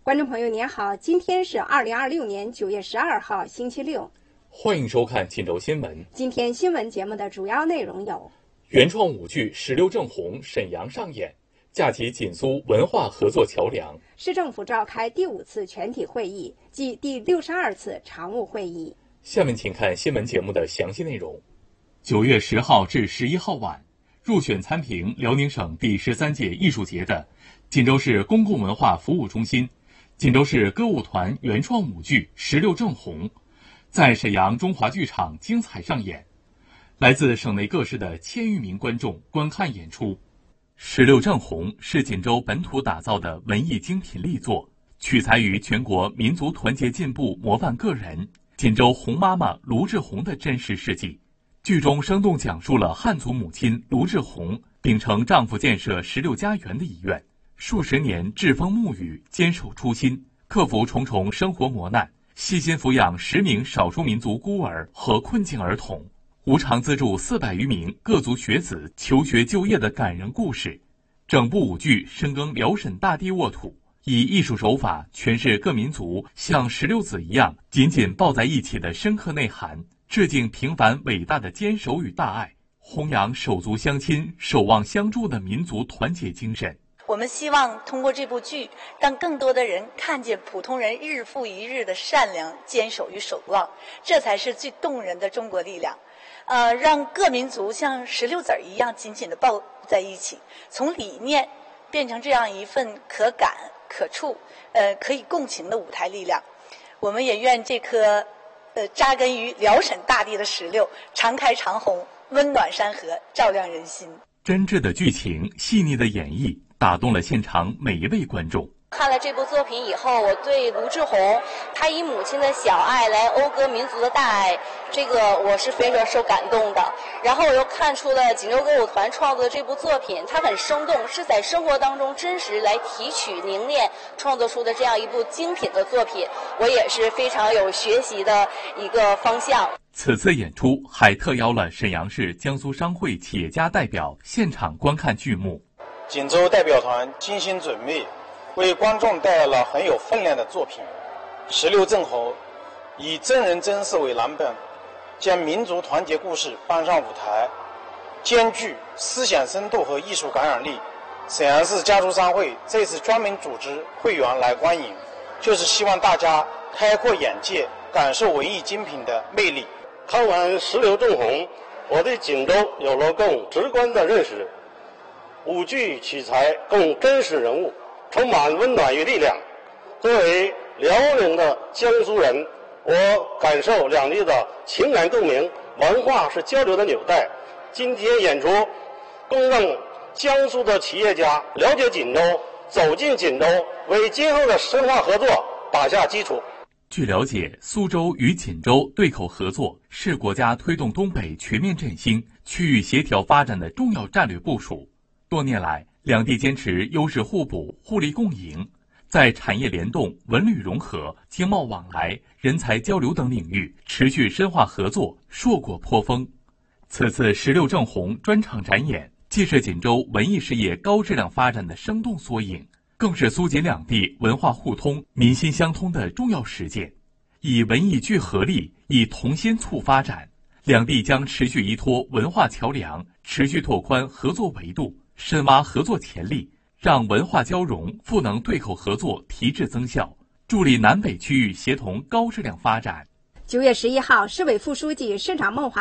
观众朋友您好，今天是2026年9月12号星期六， 欢迎收看锦州新闻。 今天新闻节目的主要内容有： 原创舞剧《石榴正红》沈阳上演，架起锦苏文化合作桥梁。 市政府召开第5次全体会议暨第62次常务会议。 下面请看新闻节目的详细内容。9月10号至11号晚，入选参评辽宁省第13届艺术节的锦州市公共文化服务中心锦州市歌舞团原创舞剧《石榴正红》在沈阳中华剧场精彩上演，来自省内各市的1000余名观众观看演出。《石榴正红》是锦州本土打造的文艺精品力作，取材于全国民族团结进步模范个人锦州红妈妈卢志红的真实事迹。剧中生动讲述了汉族母亲卢志红秉承丈夫建设石榴家园的遗愿，数十年栉风沐雨，坚守初心，克服重重生活磨难，细心抚养10名少数民族孤儿和困境儿童，无偿资助400余名各族学子求学就业的感人故事。整部舞剧深耕辽沈大地沃土，以艺术手法诠释各民族像石榴籽一样紧紧抱在一起的深刻内涵，致敬平凡伟大的坚守与大爱，弘扬手足相亲、守望相助的民族团结精神。 我们希望通过这部剧，让更多的人看见普通人日复一日的善良、坚守与守望，这才是最动人的中国力量。让各民族像石榴籽儿一样紧紧地抱在一起，从理念变成这样一份可感、可触、可以共情的舞台力量。我们也愿这颗扎根于辽沈大地的石榴常开常红，温暖山河，照亮人心。 真挚的剧情，细腻的演绎，打动了现场每一位观众。 看了这部作品以后，我对卢志红他以母亲的小爱来讴歌民族的大爱，这个我是非常受感动的。然后我又看出了锦州歌舞团创作的这部作品，它很生动，是在生活当中真实来提取凝练创作出的这样一部精品的作品，我也是非常有学习的一个方向。 此次演出还特邀了沈阳市江苏商会企业家代表现场观看剧目。 锦州代表团精心准备，为观众带来了很有分量的作品。石榴正红以真人真事为蓝本，将民族团结故事搬上舞台，兼具思想深度和艺术感染力。沈阳市家族商会这次专门组织会员来观影，就是希望大家开阔眼界，感受文艺精品的魅力。 看完《石榴正红》，我对锦州有了更直观的认识。舞剧取材更真实人物，充满温暖与力量。作为辽宁的江苏人，我感受两地的情感共鸣，文化是交流的纽带。今天演出更让江苏的企业家了解锦州，走进锦州，为今后的深化合作打下基础。 据了解，苏州与锦州对口合作是国家推动东北全面振兴、区域协调发展的重要战略部署。多年来，两地坚持优势互补、互利共赢，在产业联动、文旅融合、经贸往来、人才交流等领域持续深化合作，硕果颇丰。此次石榴正红专场展演，既是锦州文艺事业高质量发展的生动缩影，更是苏锦两地文化互通、民心相通的重要实践。以文艺聚合力，以同心促发展，两地将持续依托文化桥梁，持续拓宽合作维度，深挖合作潜力，让文化交融、赋能对口合作提质增效，助力南北区域协同高质量发展。 9月11号，市委副书记、市长孟华